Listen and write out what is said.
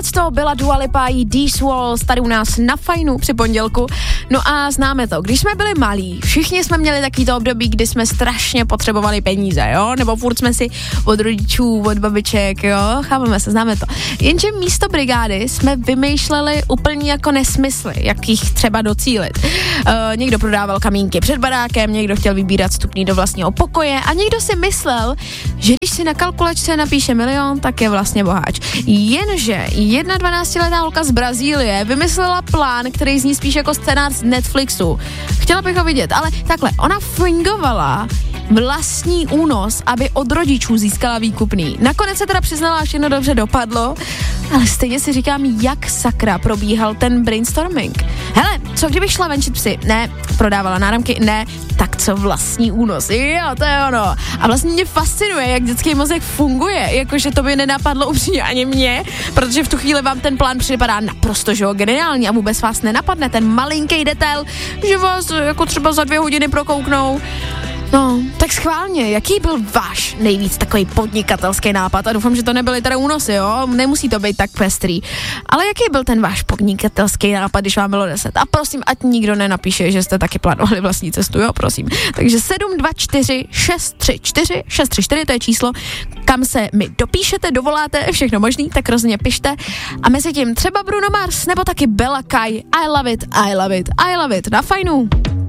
Tohleto byla Dua Lipa i These Walls tady u nás na Fajnu při pondělku. No a známe to, když jsme byli malí, všichni jsme měli takovýto období, kdy jsme strašně potřebovali peníze, jo, nebo furt jsme si od rodičů, od babiček, jo, chápeme se, známe to. Jenže místo brigády jsme vymýšleli úplně jako nesmysly, jak jich třeba docílit. Někdo prodával kamínky před barákem, někdo chtěl vybírat vstupný do vlastního pokoje a někdo si myslel, že když si na kalkulačce napíše milion, tak je vlastně boháč. Jenže 12letá holka z Brazílie vymyslela plán, který zní spíš jako scénář z Netflixu. Chtěla bych ho vidět, ale takhle, ona fingovala vlastní únos, aby od rodičů získala výkupný. Nakonec se teda přiznala, že všechno dobře dopadlo, ale stejně si říkám, jak sakra probíhal ten brainstorming. Hele, co kdybych šla venčit psy? Ne. Prodávala náramky? Ne. Tak co vlastní únos? Jo, to je ono. A vlastně mě fascinuje, jak dětský mozek funguje, jakože to by nenapadlo upřímně ani mě, protože v tu chvíli vám ten plán připadá naprosto, že jo, geniální a vůbec vás nenapadne ten malinký detail, že vás jako třeba za 2 hodiny prokouknou. No, tak schválně, jaký byl váš nejvíc takový podnikatelský nápad? A doufám, že to nebyly teda únosy, jo? Nemusí to být tak pestrý. Ale jaký byl ten váš podnikatelský nápad, když vám bylo 10? A prosím, ať nikdo nenapíše, že jste taky plánovali vlastní cestu, jo, prosím. Takže 724 634 634, to je číslo, kam se mi dopíšete, dovoláte, všechno možný, tak rozhodně pište. A mezi tím třeba Bruno Mars, nebo taky Bella Kai, I love it, I love it, I love it, na Fajnu.